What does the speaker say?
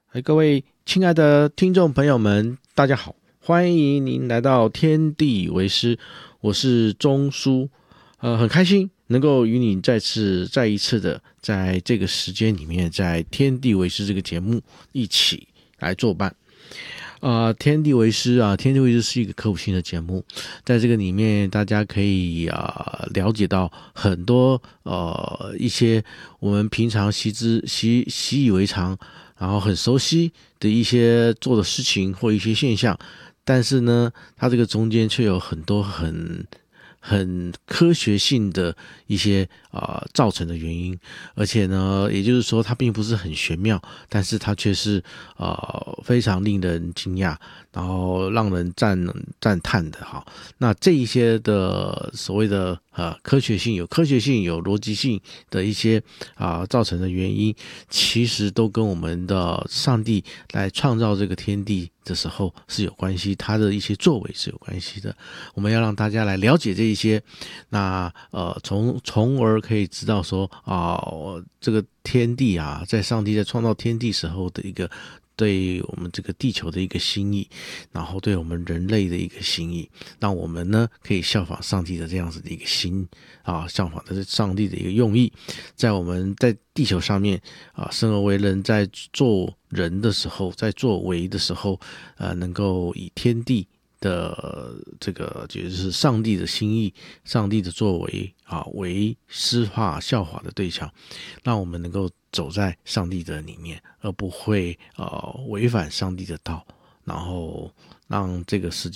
各位亲爱的听众朋友们，大家好，欢迎您来到天地为师，我是钟叔，很开心能够与你再一次的在这个时间里面，在天地为师这个节目一起来作伴。天地为师天地为师是一个科普性的节目，在这个里面大家可以了解到很多一些我们平常习以为常，然后很熟悉的一些做的事情或一些现象，但是呢，它这个中间却有很多很科学性的一些造成的原因，而且呢，也就是说它并不是很玄妙，但是它却是非常令人惊讶，然后让人赞叹的哈。那这一些的所谓的科学性、有逻辑性的一些造成的原因，其实都跟我们的上帝来创造这个天地的时候是有关系，他的一些作为是有关系的。我们要让大家来了解这一些，那从而可以知道说这个天地在上帝在创造天地时候的一个对我们这个地球的一个心意，然后对我们人类的一个心意，让我们呢可以效仿上帝的这样子的一个心效仿的是上帝的一个用意，在我们在地球上面生而为人，在做人的时候，在作为的时候，能够以天地的这个就是上帝的心意、上帝的作为为师化效法的对象，让我们能够走在上帝的里面，而不会违反上帝的道，然后让这个世